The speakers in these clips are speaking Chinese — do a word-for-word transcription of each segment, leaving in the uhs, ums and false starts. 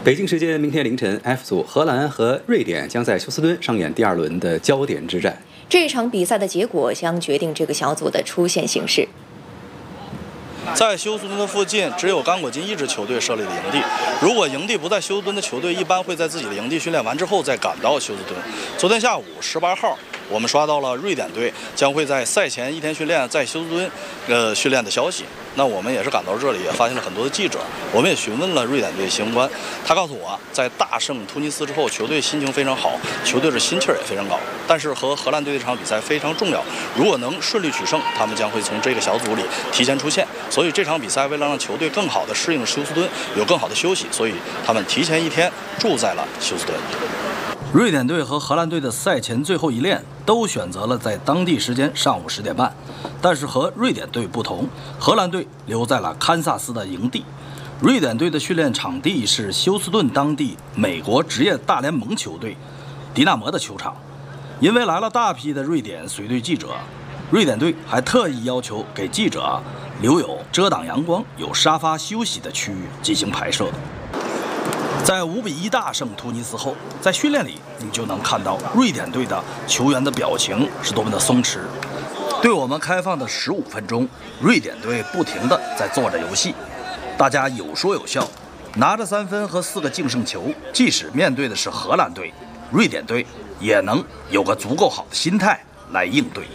北京时间明天凌晨 ，F 组荷兰和瑞典将在休斯敦上演第二轮的焦点之战。 这场比赛的结果将决定这个小组的出线形势。 在休斯敦的附近，只有刚果金一支球队设立的营地。如果营地不在休斯敦的球队，一般会在自己的营地训练完之后再赶到休斯敦。昨天下午十八号，我们刷到了瑞典队将会在赛前一天训练在休斯敦呃训练的消息。那我们也是赶到这里，也发现了很多的记者。我们也询问了瑞典队相关，他告诉我，在大胜突尼斯之后，球队心情非常好，球队的心气儿也非常高。但是和荷兰队这场比赛非常重要，如果能顺利取胜，他们将会从这个小组里提前出线。所以这场比赛为了让球队更好的适应休斯敦，有更好的休息，所以他们提前一天住在了休斯敦。 瑞典队和荷兰队的赛前最后一练都选择了在当地时间上午十点半，但是和瑞典队不同，荷兰队留在了堪萨斯的营地。瑞典队的训练场地是休斯顿当地美国职业大联盟球队迪纳摩的球场。因为来了大批的瑞典随队记者，瑞典队还特意要求给记者留有遮挡阳光、有沙发休息的区域进行拍摄。在五比一大胜突尼斯后，在训练里你就能看到瑞典队的球员的表情是多么的松弛。对我们开放的十五分钟，瑞典队不停地在做着游戏，大家有说有笑，拿着三分和四个净胜球，即使面对的是荷兰队，瑞典队也能有个足够好的心态来应对。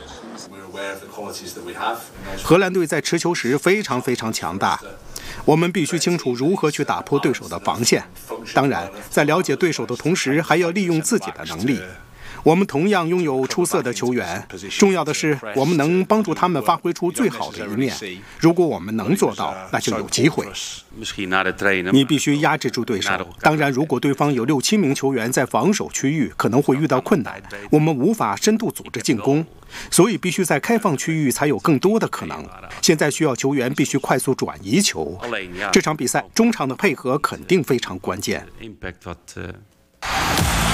荷兰队在持球时非常非常强大，我们必须清楚如何去打破对手的防线。当然，在了解对手的同时，还要利用自己的能力。我们同样拥有出色的球员，重要的是我们能帮助他们发挥出最好的一面。如果我们能做到，那就有机会。你必须压制住对手。当然，如果对方有六七名球员在防守区域，可能会遇到困难，我们无法深度组织进攻，所以必须在开放区域才有更多的可能。现在需要球员必须快速转移球。这场比赛中场的配合肯定非常关键。